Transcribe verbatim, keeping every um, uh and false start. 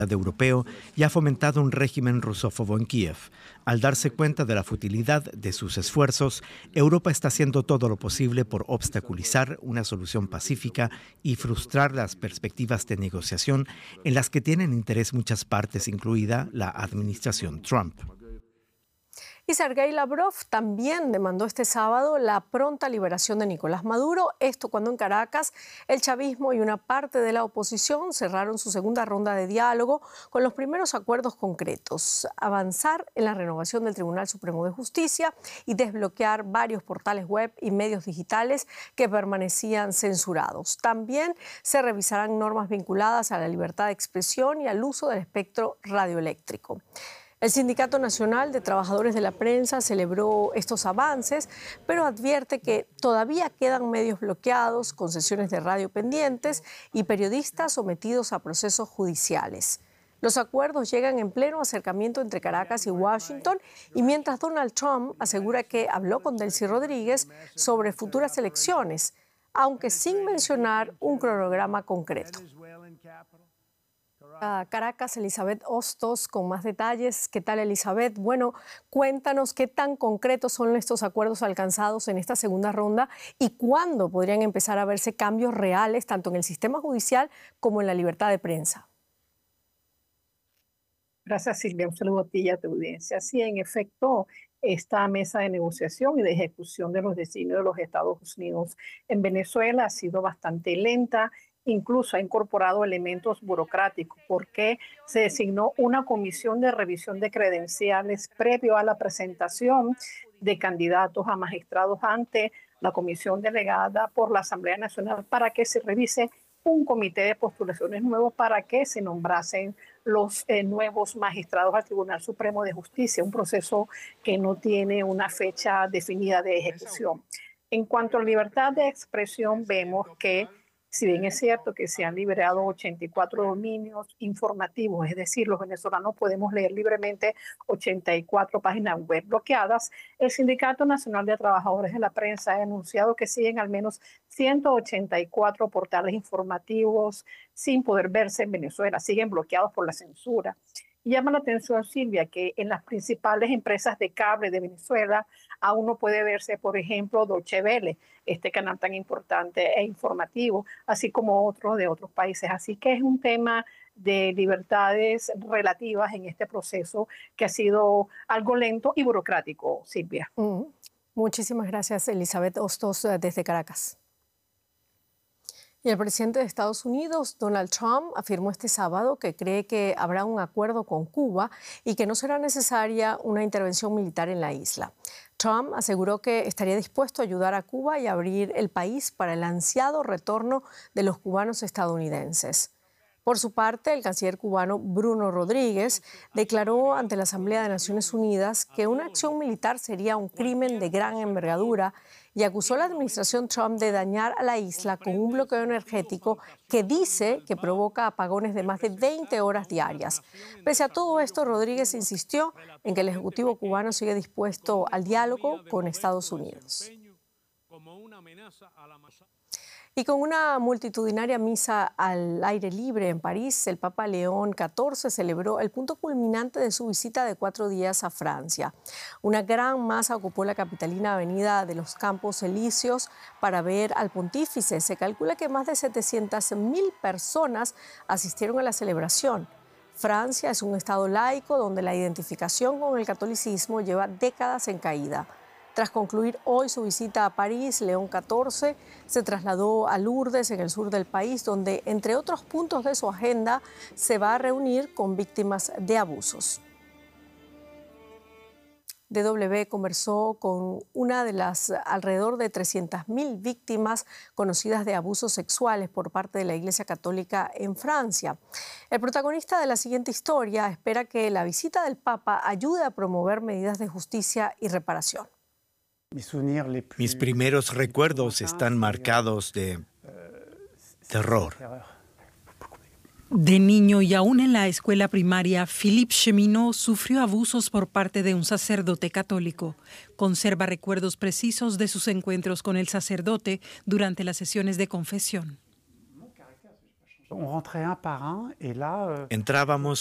europeo y ha fomentado un régimen rusófobo en Kiev. Al darse cuenta de la futilidad de sus esfuerzos, Europa está haciendo todo lo posible por obstaculizar una solución pacífica y frustrar las perspectivas de negociación en las que tienen interés muchas partes, incluida la administración Trump. Y Sergei Lavrov también demandó este sábado la pronta liberación de Nicolás Maduro, esto cuando en Caracas el chavismo y una parte de la oposición cerraron su segunda ronda de diálogo con los primeros acuerdos concretos: avanzar en la renovación del Tribunal Supremo de Justicia y desbloquear varios portales web y medios digitales que permanecían censurados. También se revisarán normas vinculadas a la libertad de expresión y al uso del espectro radioeléctrico. El Sindicato Nacional de Trabajadores de la Prensa celebró estos avances, pero advierte que todavía quedan medios bloqueados, concesiones de radio pendientes y periodistas sometidos a procesos judiciales. Los acuerdos llegan en pleno acercamiento entre Caracas y Washington, y mientras Donald Trump asegura que habló con Delcy Rodríguez sobre futuras elecciones, aunque sin mencionar un cronograma concreto. A Caracas, Elizabeth Hostos, con más detalles. ¿Qué tal, Elizabeth? Bueno, cuéntanos qué tan concretos son estos acuerdos alcanzados en esta segunda ronda y cuándo podrían empezar a verse cambios reales tanto en el sistema judicial como en la libertad de prensa. Gracias, Silvia. Un saludo a ti y a tu audiencia. Sí, en efecto, esta mesa de negociación y de ejecución de los designios de los Estados Unidos en Venezuela ha sido bastante lenta. Incluso ha incorporado elementos burocráticos porque se designó una comisión de revisión de credenciales previo a la presentación de candidatos a magistrados ante la comisión delegada por la Asamblea Nacional para que se revise un comité de postulaciones nuevo para que se nombrasen los eh, nuevos magistrados al Tribunal Supremo de Justicia, un proceso que no tiene una fecha definida de ejecución. En cuanto a libertad de expresión, vemos que si bien es cierto que se han liberado ochenta y cuatro dominios informativos, es decir, los venezolanos podemos leer libremente ochenta y cuatro páginas web bloqueadas, el Sindicato Nacional de Trabajadores de la Prensa ha anunciado que siguen al menos ciento ochenta y cuatro portales informativos sin poder verse en Venezuela, siguen bloqueados por la censura. Y llama la atención, Silvia, que en las principales empresas de cable de Venezuela aún no puede verse, por ejemplo, Deutsche Welle, este canal tan importante e informativo, así como otros de otros países. Así que es un tema de libertades relativas en este proceso que ha sido algo lento y burocrático, Silvia. Mm. Muchísimas gracias, Elizabeth Hostos, desde Caracas. Y el presidente de Estados Unidos, Donald Trump, afirmó este sábado que cree que habrá un acuerdo con Cuba y que no será necesaria una intervención militar en la isla. Trump aseguró que estaría dispuesto a ayudar a Cuba y abrir el país para el ansiado retorno de los cubanos estadounidenses. Por su parte, el canciller cubano Bruno Rodríguez declaró ante la Asamblea de Naciones Unidas que una acción militar sería un crimen de gran envergadura y acusó a la administración Trump de dañar a la isla con un bloqueo energético que dice que provoca apagones de más de veinte horas diarias. Pese a todo esto, Rodríguez insistió en que el Ejecutivo cubano sigue dispuesto al diálogo con Estados Unidos. Y con una multitudinaria misa al aire libre en París, el Papa León catorce celebró el punto culminante de su visita de cuatro días a Francia. Una gran masa ocupó la capitalina avenida de los Campos Elíseos para ver al pontífice. Se calcula que más de setecientas mil personas asistieron a la celebración. Francia es un estado laico donde la identificación con el catolicismo lleva décadas en caída. Tras concluir hoy su visita a París, León catorce se trasladó a Lourdes, en el sur del país, donde, entre otros puntos de su agenda, se va a reunir con víctimas de abusos. D W conversó con una de las alrededor de trescientas mil víctimas conocidas de abusos sexuales por parte de la Iglesia Católica en Francia. El protagonista de la siguiente historia espera que la visita del Papa ayude a promover medidas de justicia y reparación. Mis primeros recuerdos están marcados de terror. De niño y aún en la escuela primaria, Philippe Cheminot sufrió abusos por parte de un sacerdote católico. Conserva recuerdos precisos de sus encuentros con el sacerdote durante las sesiones de confesión. Entrábamos